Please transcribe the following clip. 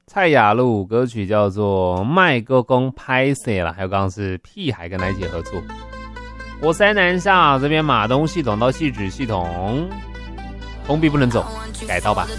蔡雅露歌曲叫做《麦哥公拍谁》啦，还有刚刚是屁孩跟他一起合作。国三南下这边马东系统到汐止系统封闭不能走，改道吧。